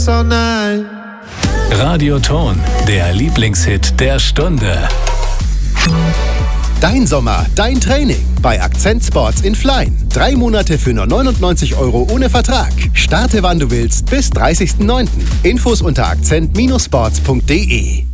all night. Radioton, der Lieblingshit der Stunde. Dein Sommer, dein Training bei Akzent Sports in Flein. 3 Monate für nur 99 € ohne Vertrag. Starte wann du willst bis 30.09. Infos unter akzent-sports.de.